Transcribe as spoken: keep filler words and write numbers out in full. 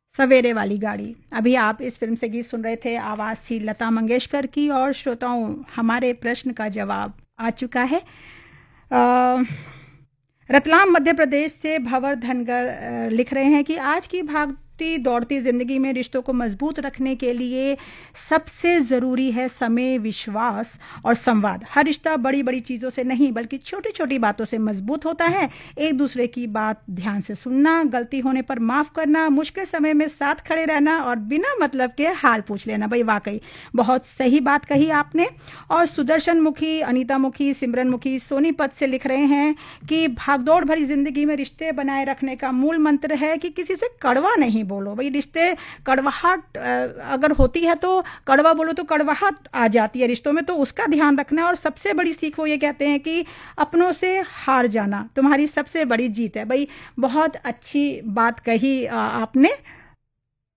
सवेरे वाली गाड़ी। अभी आप इस फिल्म से गीत सुन रहे थे, आवाज़ थी लता मंगेशकर की। और श्रोताओं, हमारे प्रश्न का जवाब आ चुका है। अ, रतलाम मध्य प्रदेश से भंवर धनगर अ, लिख रहे हैं कि आज की भागती दौड़ती ज़िंदगी में रिश्तों को मजबूत रखने के लिए सबसे ज़रूरी है समय, विश्वास और संवाद। हर रिश्ता बड़ी बड़ी चीज़ों से नहीं बल्कि छोटी छोटी बातों से मजबूत होता है। एक दूसरे की बात ध्यान से सुनना, गलती होने पर माफ़ करना, मुश्किल समय में साथ खड़े रहना और बिना मतलब के हाल पूछ लेना। भाई वाकई बहुत सही बात कही आपने। और सुदर्शन मुखी, अनीता मुखी, सिमरन मुखी सोनीपत से लिख रहे हैं कि भागदौड़ भरी जिंदगी में रिश्ते बनाए रखने का मूल मंत्र है कि किसी से कड़वा नहीं बोलो। भाई रिश्ते कड़वाहट अगर होती है तो कड़वा बोलो तो कड़वाहट आ जाती है रिश्तों में, तो उसका ध्यान रखना। और सबसे बड़ी सीख वो ये कहते हैं कि अपनों से हार जाना तुम्हारी सबसे बड़ी जीत है। भाई बहुत अच्छी बात कही आपने।